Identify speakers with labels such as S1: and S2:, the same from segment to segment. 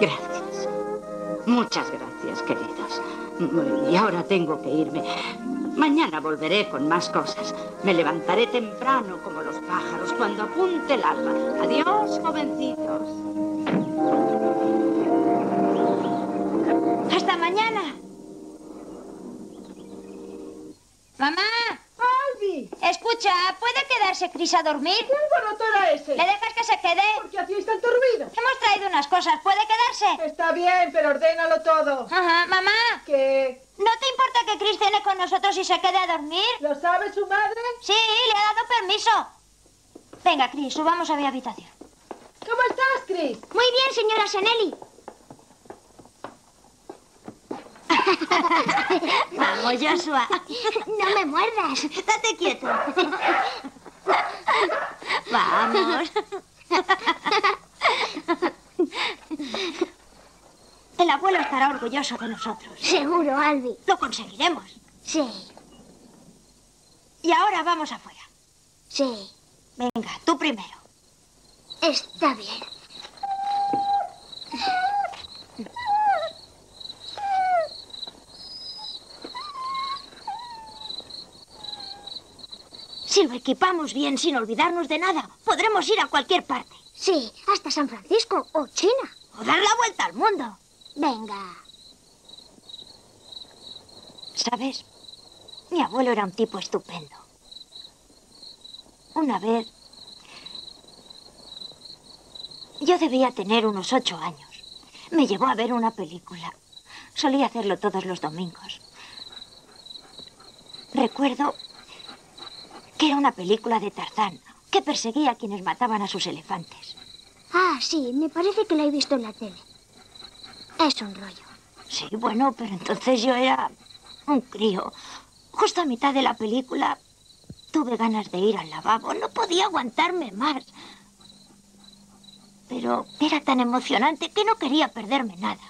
S1: Gracias. Muchas gracias, queridos. Y ahora tengo que irme. Mañana volveré con más cosas. Me levantaré temprano como los pájaros cuando apunte el alba. Adiós, jovencitos.
S2: ¡Hasta mañana! ¡Mamá!
S3: ¡Albi!
S2: Escucha, ¿puede quedarse Chris a dormir?
S3: ¿Qué alboroto era ese?
S2: ¿Le dejas que se quede?
S3: ¿Por qué hacíais tanto ruido?
S2: Hemos traído unas cosas. ¿Puede quedarse?
S3: Está bien, pero ordénalo todo.
S2: Ajá. Mamá,
S3: ¿Qué?
S2: ¿no te importa que Chris cene con nosotros y se quede a dormir?
S3: ¿Lo sabe su madre?
S2: Sí, le ha dado permiso. Venga, Chris, subamos a mi habitación.
S3: ¿Cómo estás, Chris?
S2: Muy bien, señora Senelli. Vamos, Joshua.
S4: No me muerdas.
S2: Date quieto. Vamos. El abuelo estará orgulloso de nosotros.
S4: Seguro, Albi.
S2: Lo conseguiremos.
S4: Sí,
S2: Y ahora vamos afuera.
S4: sí.
S2: Venga, tú primero.
S4: Está bien.
S2: Si lo equipamos bien sin olvidarnos de nada, podremos ir a cualquier parte.
S4: Sí, hasta San Francisco o China.
S2: O dar la vuelta al mundo.
S4: Venga.
S2: ¿Sabes? Mi abuelo era un tipo estupendo. Una vez... Yo debía tener unos 8 años. Me llevó a ver una película. Solía hacerlo todos los domingos. Recuerdo que era una película de Tarzán, que perseguía a quienes mataban a sus elefantes.
S4: Ah, sí, me parece que la he visto en la tele. Es un rollo.
S2: Sí, bueno, pero entonces yo era un crío. Justo a mitad de la película tuve ganas de ir al lavabo. No podía aguantarme más. Pero era tan emocionante que no quería perderme nada.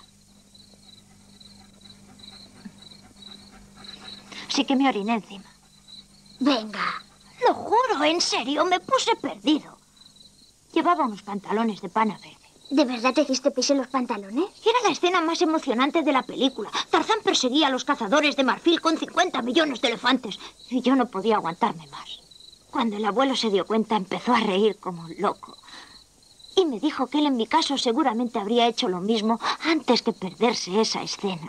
S2: Así que me oriné encima.
S4: Venga.
S2: Lo juro, en serio, me puse perdido. Llevaba unos pantalones de pana verde.
S4: ¿De verdad te hiciste pis en los pantalones?
S2: Era la escena más emocionante de la película. Tarzán perseguía a los cazadores de marfil con 50 millones de elefantes. Y yo no podía aguantarme más. Cuando el abuelo se dio cuenta, empezó a reír como un loco. Y me dijo que él, en mi caso, seguramente habría hecho lo mismo antes que perderse esa escena.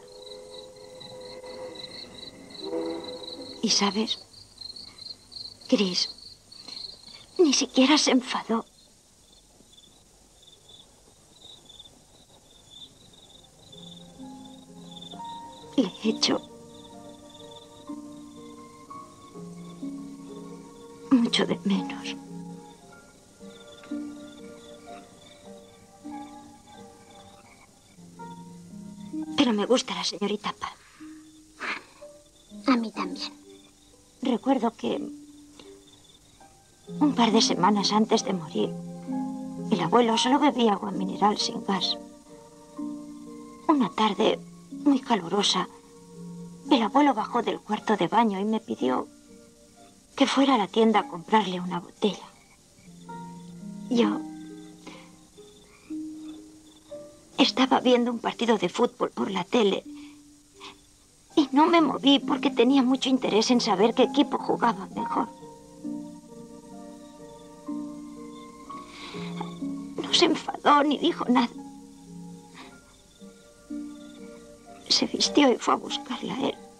S2: ¿Y sabes? Chris ni siquiera se enfadó. Le echo mucho de menos. Pero me gusta la señorita Paz.
S4: A mí también.
S2: Recuerdo que un par de semanas antes de morir, el abuelo solo bebía agua mineral sin gas. Una tarde muy calurosa, el abuelo bajó del cuarto de baño y me pidió que fuera a la tienda a comprarle una botella. Yo estaba viendo un partido de fútbol por la tele y no me moví porque tenía mucho interés en saber qué equipo jugaba mejor. No se enfadó ni dijo nada. Se vistió y fue a buscarla a él.